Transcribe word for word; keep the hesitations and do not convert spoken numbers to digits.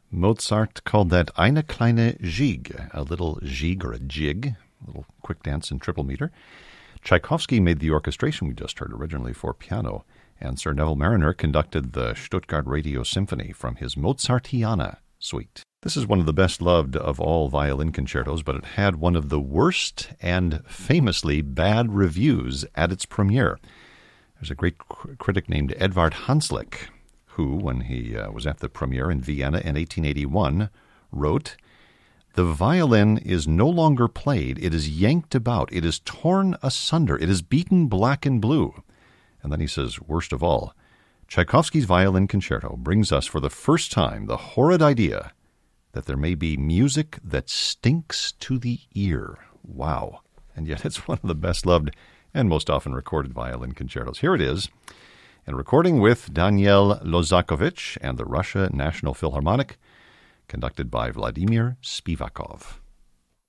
Mozart called that Eine kleine Jig, a little jig or a jig, a little quick dance in triple meter. Tchaikovsky made the orchestration we just heard originally for piano, and Sir Neville Marriner conducted the Stuttgart Radio Symphony from his Mozartiana suite. This is one of the best-loved of all violin concertos, but it had one of the worst and famously bad reviews at its premiere. There's a great cr- critic named Edvard Hanslick, who, when he uh, was at the premiere in Vienna in eighteen eighty-one, wrote, "The violin is no longer played. It is yanked about. It is torn asunder. It is beaten black and blue." And then he says, worst of all, Tchaikovsky's violin concerto brings us for the first time the horrid idea that there may be music that stinks to the ear. Wow. And yet it's one of the best-loved and most often recorded violin concertos. Here it is, in recording with Daniel Lozakovich and the Russia National Philharmonic, conducted by Vladimir Spivakov.